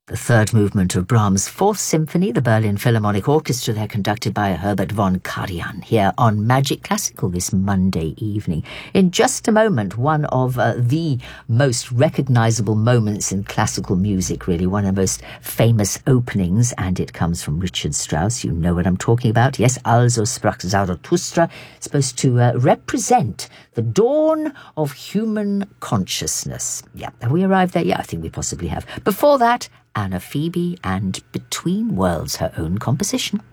The third movement of Brahms' Fourth Symphony, the Berlin Philharmonic Orchestra, they're conducted by Herbert von Karajan here on Magic Classical this Monday evening. In just a moment, one of the most recognizable moments in classical music, really, one of the most famous openings, and it comes from Richard Strauss. You know what I'm talking about. Yes, Also sprach Zarathustra, supposed to represent the dawn of human consciousness. Yeah, have we arrived there? Yeah, I think we possibly have. Before that, Anna Phoebe and Between Worlds, her own composition.